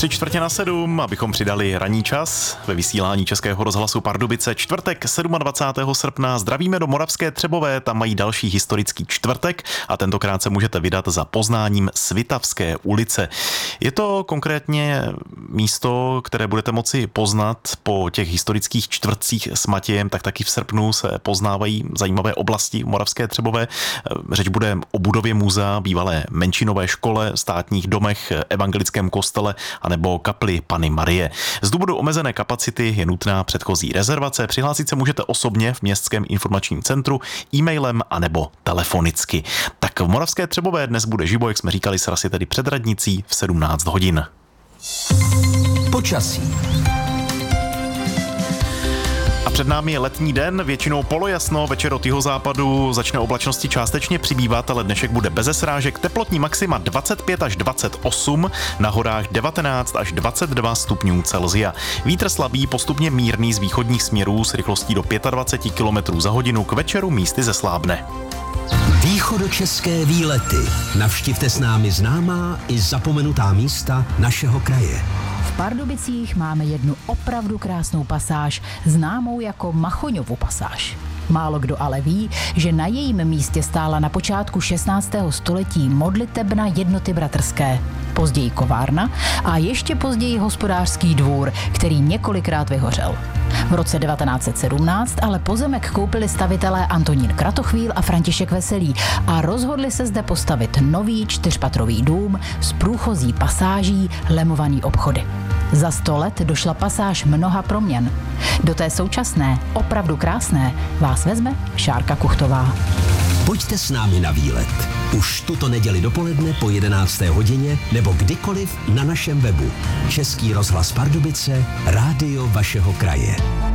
6:45, abychom přidali ranní čas ve vysílání Českého rozhlasu Pardubice. Čtvrtek 27. srpna. Zdravíme do Moravské Třebové, tam mají další historický čtvrtek a tentokrát se můžete vydat za poznáním Svitavské ulice. Je to konkrétně místo, které budete moci poznat po těch historických čtvrtcích s Matějem, tak taky v srpnu se poznávají zajímavé oblasti Moravské Třebové. Řeč bude o budově muzea, bývalé menšinové škole, státních domech, evangelickém kostele anebo kapli Panny Marie. Z důvodu omezené kapacity je nutná předchozí rezervace. Přihlásit se můžete osobně v Městském informačním centru, e-mailem anebo telefonicky. Tak v Moravské Třebové dnes bude živo, jak jsme říkali, sraz je tedy před radnicí v 17 hodin. Počasí. A před námi je letní den, většinou polojasno, večer od jihozápadu začne oblačnosti částečně přibývat, ale dnešek bude beze srážek, teplotní maxima 25 až 28, na horách 19 až 22 stupňů Celsia. Vítr slabý, postupně mírný z východních směrů s rychlostí do 25 km za hodinu, k večeru místy zeslábne. Východočeské výlety. Navštivte s námi známá i zapomenutá místa našeho kraje. V Pardubicích máme jednu opravdu krásnou pasáž, známou jako Machoňovu pasáž. Málo kdo ale ví, že na jejím místě stála na počátku 16. století modlitebna Jednoty bratrské, později kovárna a ještě později hospodářský dvůr, který několikrát vyhořel. V roce 1917 ale pozemek koupili stavitelé Antonín Kratochvíl a František Veselý a rozhodli se zde postavit nový 4patrový dům s průchozí pasáží lemovaný obchody. Za 100 let došla pasáž mnoha proměn. Do té současné, opravdu krásné, vás vezme Šárka Kuchtová. Pojďte s námi na výlet. Už tuto neděli dopoledne po 11. hodině nebo kdykoliv na našem webu. Český rozhlas Pardubice, rádio vašeho kraje.